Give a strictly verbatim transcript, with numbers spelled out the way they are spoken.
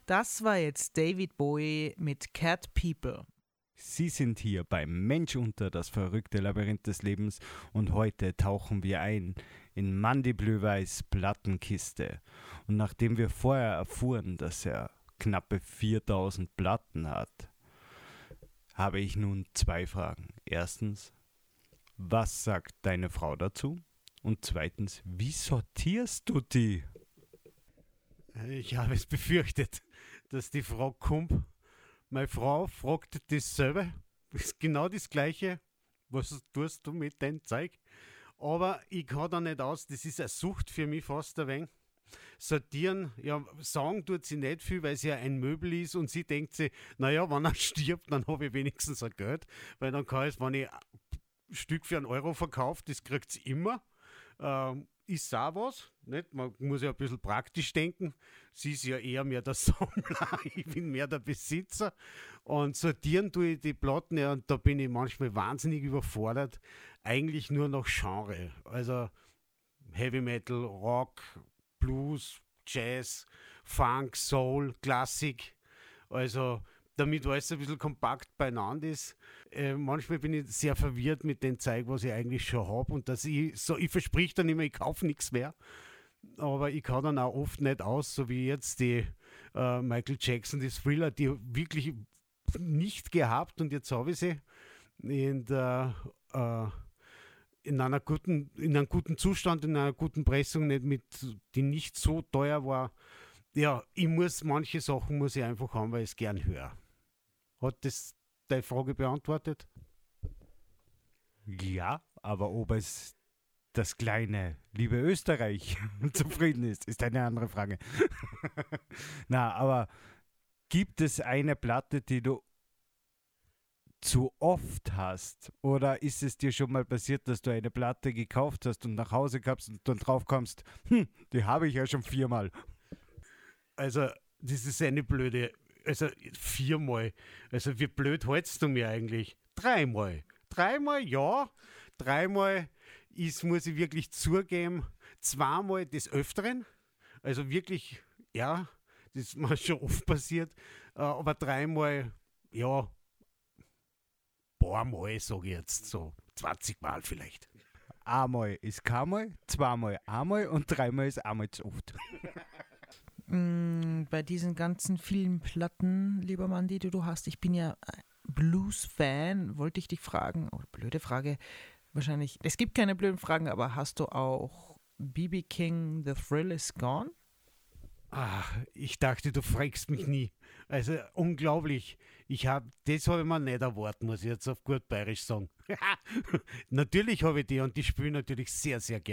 Das war jetzt David Bowie mit Cat People. Sie sind hier beim Mensch unter das verrückte Labyrinth des Lebens und heute tauchen wir ein in Mandy Blöweis Plattenkiste. Und nachdem wir vorher erfuhren, dass er knappe viertausend Platten hat, habe ich nun zwei Fragen. Erstens, was sagt deine Frau dazu? Und zweitens, wie sortierst du die? Ich habe es befürchtet, dass die Frage kommt. Meine Frau fragt dasselbe, das ist genau das Gleiche. Was tust du mit dem Zeug? Aber ich kann da nicht aus, das ist eine Sucht für mich fast ein wenig. Sortieren, ja, sagen tut sie nicht viel, weil sie ja ein Möbel ist und sie denkt sich, naja, wenn er stirbt, dann habe ich wenigstens ein Geld, weil dann kann ich, wenn ich ein Stück für einen Euro verkaufe, das kriegt sie immer. Ähm, ist auch was, nicht? Man muss ja ein bisschen praktisch denken. Sie ist ja eher mehr der Sammler, ich bin mehr der Besitzer. Und sortieren tue ich die Platten, ja, und da bin ich manchmal wahnsinnig überfordert. Eigentlich nur nach Genre. Also Heavy Metal, Rock, Blues, Jazz, Funk, Soul, Klassik. Also damit alles ein bisschen kompakt beieinander ist. Äh, manchmal bin ich sehr verwirrt mit dem Zeug, was ich eigentlich schon habe. Und dass ich so, ich versprich dann immer, ich kaufe nichts mehr. Aber ich kann dann auch oft nicht aus, so wie jetzt die äh, Michael Jackson, die Thriller, die wirklich nicht gehabt und jetzt habe ich sie. Und, äh, äh, in einer guten, in einem guten Zustand, in einer guten Pressung, nicht mit, die nicht so teuer war. Ja, ich muss, manche Sachen muss ich einfach haben, weil ich es gern höre. Hat das deine Frage beantwortet? Ja, aber ob es das kleine, liebe Österreich zufrieden ist, ist eine andere Frage. Na, aber gibt es eine Platte, die du zu oft hast? Oder ist es dir schon mal passiert, dass du eine Platte gekauft hast und nach Hause kamst und dann drauf kommst, hm, die habe ich ja schon viermal. Also, das ist eine blöde, also viermal. Also, wie blöd hältst du mir eigentlich? Dreimal. Dreimal, ja. Dreimal ist, muss ich wirklich zugeben, zweimal des Öfteren. Also wirklich, ja, das ist mir schon oft passiert. Aber dreimal, ja, paar Mal, sage ich jetzt, so zwanzig Mal vielleicht. Einmal ist keinmal, zweimal einmal und dreimal ist einmal zu oft. Mm, bei diesen ganzen vielen Platten, lieber Mandy, die du hast, ich bin ja Blues-Fan, wollte ich dich fragen, oh, blöde Frage, wahrscheinlich, es gibt keine blöden Fragen, aber hast du auch B B King, The Thrill Is Gone? Ach, ich dachte, du fragst mich nie. Also unglaublich. Ich habe, das habe ich mir nicht erwartet, muss ich jetzt auf gut bayerisch sagen. Natürlich habe ich die und die spielen natürlich sehr, sehr gerne.